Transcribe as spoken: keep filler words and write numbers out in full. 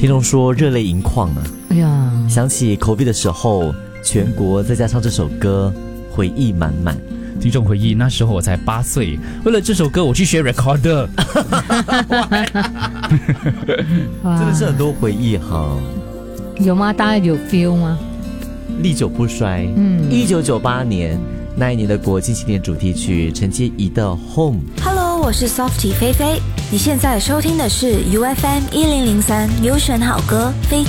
听众说热泪盈眶啊！ 哎呀， 想起 COVID 的时候，全国在家唱这首歌，回忆满满。 听众回忆，那时候我才八岁，为了这首歌我去学 recorder， 真的是很多回忆哈。 有吗？大家有 feel 吗？ 历久不衰。嗯，一九九八年那一年的国庆庆典主题曲陈洁仪的 Home。Hello， 我是 Softie 菲菲，你现在收听的是 U F M 一零零三优选好歌飞